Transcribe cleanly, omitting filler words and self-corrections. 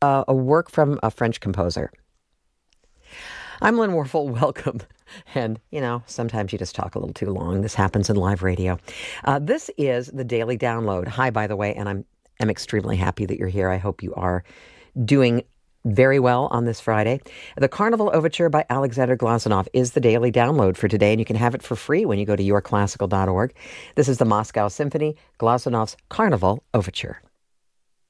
a work from a French composer. I'm Lynn Warfel. Welcome. And, sometimes you just talk a little too long. This happens in live radio. This is the Daily Download. Hi, by the way, and I'm extremely happy that you're here. I hope you are doing very well on this Friday. The Carnival Overture by Alexander Glazunov is the Daily Download for today, and you can have it for free when you go to yourclassical.org. This is the Moscow Symphony, Glazunov's Carnival Overture.